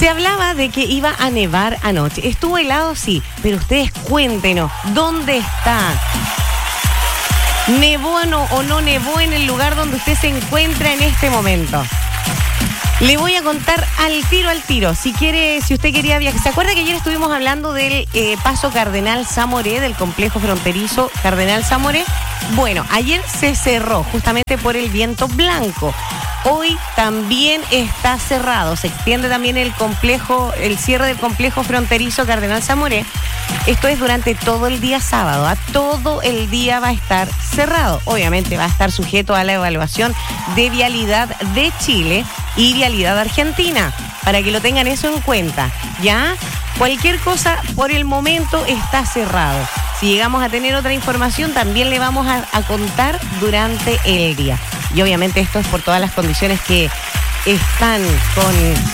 Se hablaba de que iba a nevar anoche. ¿Estuvo helado? Sí, pero ustedes cuéntenos, ¿dónde está? ¿Nevó o no nevó en el lugar donde usted se encuentra en este momento? Le voy a contar al tiro. Si usted quería viajar. ¿Se acuerda que ayer estuvimos hablando del paso Cardenal Zamoré, del complejo fronterizo Cardenal Zamoré? Bueno, ayer se cerró justamente por el viento blanco. Hoy también está cerrado. Se extiende también el cierre del complejo fronterizo Cardenal Zamoré. Esto es durante todo el día sábado. Todo el día va a estar cerrado. Obviamente va a estar sujeto a la evaluación de vialidad de Chile y vialidad argentina, para que lo tengan eso en cuenta. ¿Ya? Cualquier cosa por el momento está cerrado. Si llegamos a tener otra información, también le vamos a contar durante el día. Y obviamente esto es por todas las condiciones que están con